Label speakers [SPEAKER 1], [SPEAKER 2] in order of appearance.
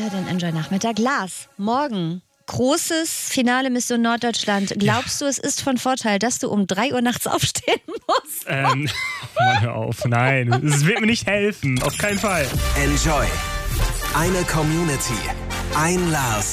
[SPEAKER 1] Ihr hört den Enjoy Nachmittag. Lars, morgen großes Finale Mission Norddeutschland. Glaubst du, es ist von Vorteil, dass du um 3 Uhr nachts aufstehen musst?
[SPEAKER 2] Mann, hör auf. Nein, es wird mir nicht helfen. Auf keinen Fall.
[SPEAKER 3] Enjoy. Eine Community. Ein Lars.